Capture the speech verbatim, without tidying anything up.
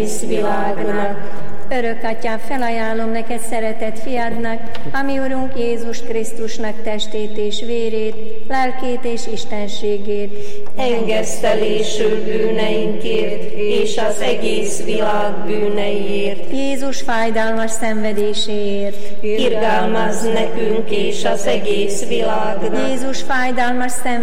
egész világnak. Örök Atyám, felajánlom neked szeretett fiadnak, ami Urunk Jézus Krisztusnak testét és vérét, lelkét és istenségét. Engesztelésül bűneinkért és az egész világ bűneiért. Jézus fájdalmas szenvedéséért. Irgalmazz nekünk és az egész világnak. Jézus fájdalmas szenvedéséért.